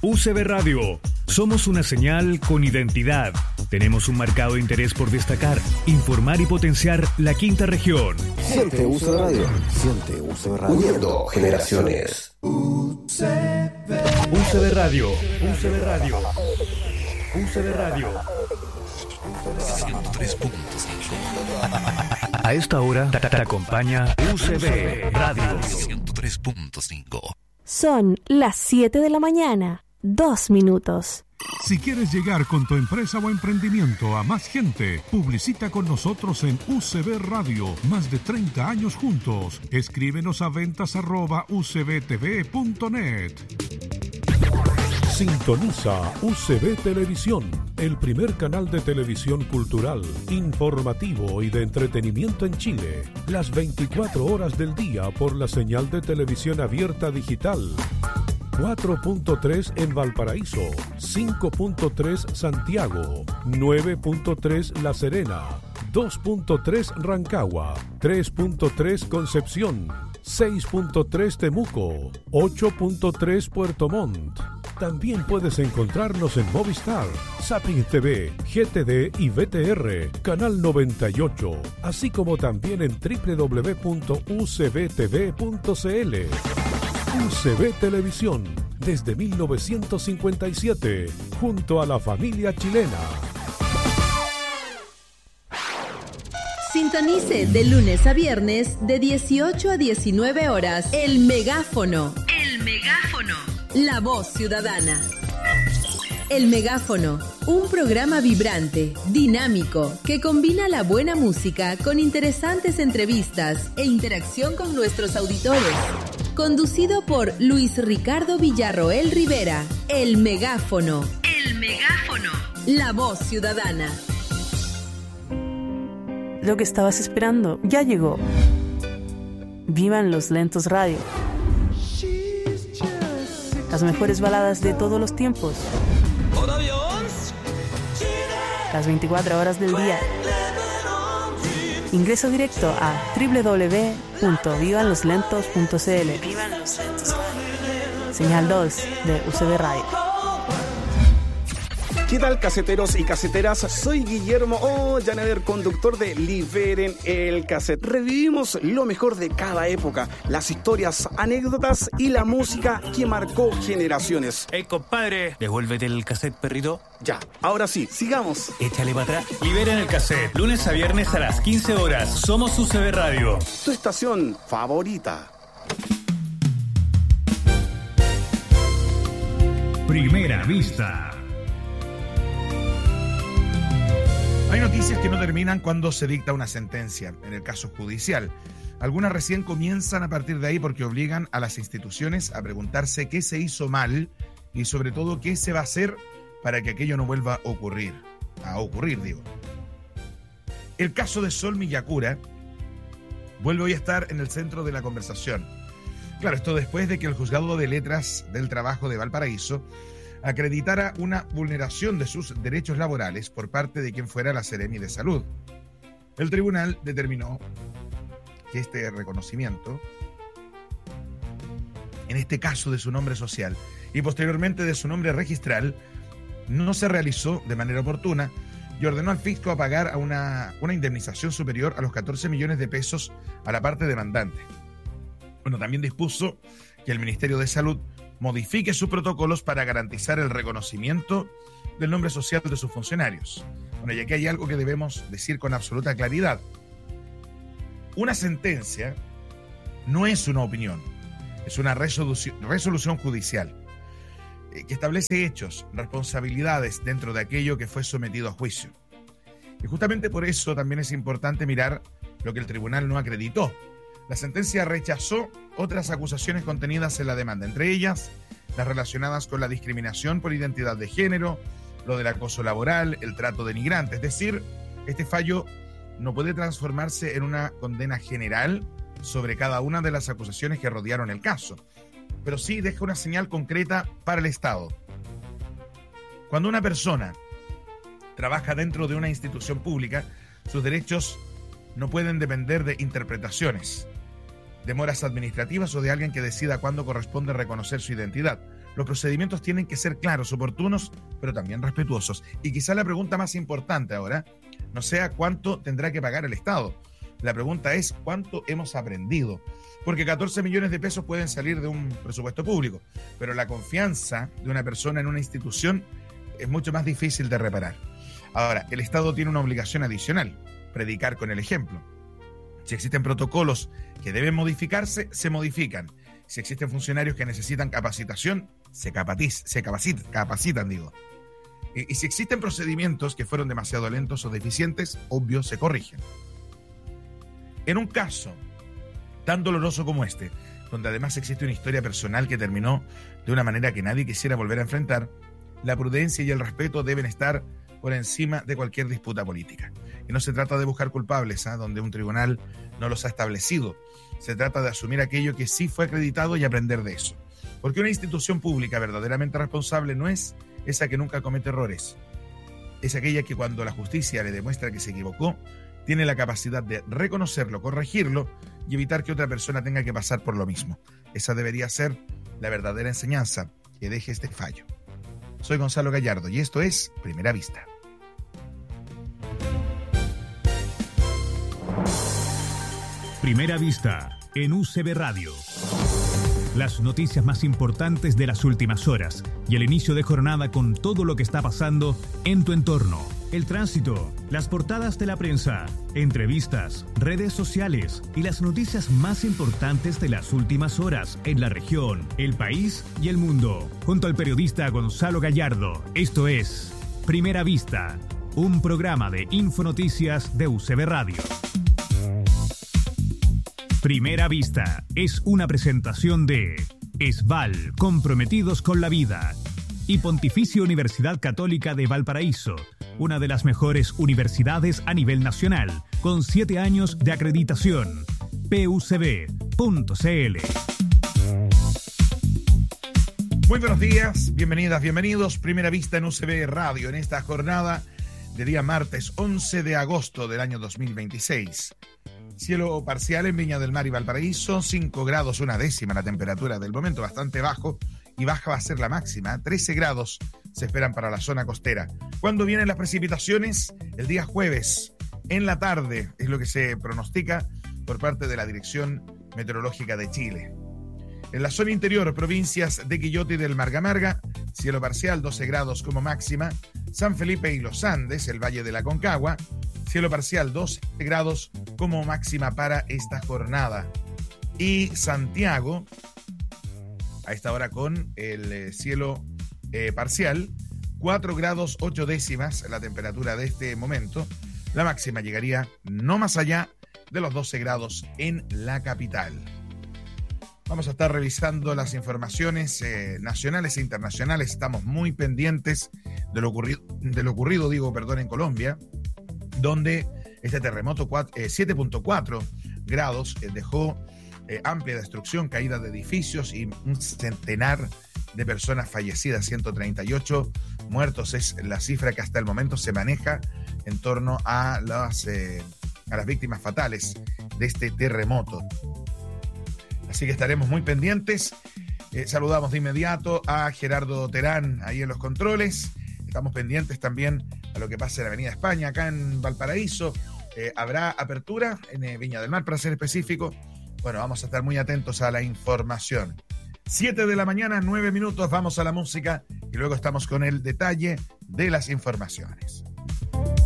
UCB Radio. Somos una señal con identidad. Tenemos un marcado interés por destacar, informar y potenciar la quinta región. Siente UCB Radio. Siente UCB Radio. Uniendo generaciones. UCB Radio. UCB Radio. UCB Radio. 103.5. A esta hora te acompaña UCB Radio 103.5. Son las 7 de la mañana, 2 minutos. Si quieres llegar con tu empresa o emprendimiento a más gente, publicita con nosotros en UCB Radio. Más de 30 años juntos. Escríbenos a ventas@ucbtv.net. Sintoniza UCB Televisión, el primer canal de televisión cultural, informativo y de entretenimiento en Chile. Las 24 horas del día por la señal de televisión abierta digital. 4.3 en Valparaíso, 5.3 Santiago, 9.3 La Serena, 2.3 Rancagua, 3.3 Concepción, 6.3 Temuco, 8.3 Puerto Montt. También puedes encontrarnos en Movistar, Zapping TV, GTD y VTR, Canal 98, así como también en www.ucbtv.cl. UCB Televisión, desde 1957, junto a la familia chilena. Sintonice de lunes a viernes de 18 a 19 horas El Megáfono. El Megáfono. La voz ciudadana. El Megáfono, un programa vibrante, dinámico, que combina la buena música con interesantes entrevistas e interacción con nuestros auditores. Conducido por Luis Ricardo Villarroel Rivera. El Megáfono. El Megáfono. La voz ciudadana. Lo que estabas esperando ya llegó. Vivan los Lentos Radio. Las mejores baladas de todos los tiempos. Las 24 horas del día. Ingresa directo a www.vivanloslentos.cl. Señal 2 de UCB Radio. ¿Qué tal, caseteros y caseteras? Soy Guillermo Llanader, conductor de Liberen el Cassette. Revivimos lo mejor de cada época, las historias, anécdotas y la música que marcó generaciones. Hey, compadre, devuélvete el cassette, perrito. Ya, ahora sí, sigamos. Échale para atrás. Liberen el Cassette, lunes a viernes a las 15 horas. Somos UCB Radio. Tu estación favorita. Primera vista. Hay noticias que no terminan cuando se dicta una sentencia, en el caso judicial. Algunas recién comienzan a partir de ahí porque obligan a las instituciones a preguntarse qué se hizo mal y sobre todo qué se va a hacer para que aquello no vuelva a ocurrir. El caso de Sol Millacura vuelve hoy a estar en el centro de la conversación. Claro, esto después de que el Juzgado de Letras del Trabajo de Valparaíso acreditara una vulneración de sus derechos laborales por parte de quien fuera la Seremi de Salud. El tribunal determinó que este reconocimiento, en este caso de su nombre social y posteriormente de su nombre registral, no se realizó de manera oportuna y ordenó al fisco a pagar a una indemnización superior a los 14 millones de pesos a la parte demandante. Bueno, también dispuso que el Ministerio de Salud modifique sus protocolos para garantizar el reconocimiento del nombre social de sus funcionarios. Bueno, y aquí hay algo que debemos decir con absoluta claridad. Una sentencia no es una opinión, es una resolución judicial que establece hechos, responsabilidades dentro de aquello que fue sometido a juicio. Y justamente por eso también es importante mirar lo que el tribunal no acreditó. La sentencia rechazó otras acusaciones contenidas en la demanda, entre ellas las relacionadas con la discriminación por identidad de género, lo del acoso laboral, el trato denigrante. Es decir, este fallo no puede transformarse en una condena general sobre cada una de las acusaciones que rodearon el caso, pero sí deja una señal concreta para el Estado. Cuando una persona trabaja dentro de una institución pública, sus derechos no pueden depender de interpretaciones, demoras administrativas o de alguien que decida cuándo corresponde reconocer su identidad. Los procedimientos tienen que ser claros, oportunos, pero también respetuosos. Y quizá la pregunta más importante ahora no sea cuánto tendrá que pagar el Estado. La pregunta es cuánto hemos aprendido. Porque 14 millones de pesos pueden salir de un presupuesto público, pero la confianza de una persona en una institución es mucho más difícil de reparar. Ahora, el Estado tiene una obligación adicional: predicar con el ejemplo. Si existen protocolos que deben modificarse, se modifican. Si existen funcionarios que necesitan capacitación, se capacitan. Y si existen procedimientos que fueron demasiado lentos o deficientes, obvio, se corrigen. En un caso tan doloroso como este, donde además existe una historia personal que terminó de una manera que nadie quisiera volver a enfrentar, la prudencia y el respeto deben estar por encima de cualquier disputa política. Y no se trata de buscar culpables, donde un tribunal no los ha establecido. Se trata de asumir aquello que sí fue acreditado y aprender de eso. Porque una institución pública verdaderamente responsable no es esa que nunca comete errores. Es aquella que cuando la justicia le demuestra que se equivocó, tiene la capacidad de reconocerlo, corregirlo y evitar que otra persona tenga que pasar por lo mismo. Esa debería ser la verdadera enseñanza que deje este fallo. Soy Gonzalo Gallardo y esto es Primera Vista. Primera Vista en UCB Radio. Las noticias más importantes de las últimas horas y el inicio de jornada con todo lo que está pasando en tu entorno. El tránsito, las portadas de la prensa, entrevistas, redes sociales y las noticias más importantes de las últimas horas en la región, el país y el mundo. Junto al periodista Gonzalo Gallardo, esto es Primera Vista, un programa de Infonoticias de UCB Radio. Primera Vista es una presentación de ESVAL, comprometidos con la vida, y Pontificia Universidad Católica de Valparaíso, una de las mejores universidades a nivel nacional, con 7 años de acreditación. pucb.cl. Muy buenos días, bienvenidas, bienvenidos. Primera Vista en UCB Radio en esta jornada de día martes 11 de agosto del año 2026. Cielo parcial en Viña del Mar y Valparaíso, 5 grados, 1/10 la temperatura del momento, bastante bajo, y baja va a ser la máxima, 13 grados se esperan para la zona costera. ¿Cuándo vienen las precipitaciones? El día jueves, en la tarde, es lo que se pronostica por parte de la Dirección Meteorológica de Chile. En la zona interior, provincias de Quillota y del Marga, cielo parcial, 12 grados como máxima. San Felipe y los Andes, el Valle de la Concagua, cielo parcial, 12 grados como máxima para esta jornada. Y Santiago, a esta hora con el cielo parcial, 4 grados 8/10 la temperatura de este momento. La máxima llegaría no más allá de los 12 grados en la capital. Vamos a estar revisando las informaciones nacionales e internacionales. Estamos muy pendientes de lo ocurrido en Colombia, donde este terremoto 7.4 grados dejó amplia destrucción, caída de edificios y un centenar de personas fallecidas, 138 muertos es la cifra que hasta el momento se maneja en torno a las víctimas fatales de este terremoto. Así que estaremos muy pendientes. Saludamos de inmediato a Gerardo Terán ahí en los controles. Estamos pendientes también a lo que pasa en la Avenida España, acá en Valparaíso. ¿Habrá apertura en Viña del Mar, para ser específico? Bueno, vamos a estar muy atentos a la información. 7 de la mañana, 9 minutos, vamos a la música y luego estamos con el detalle de las informaciones.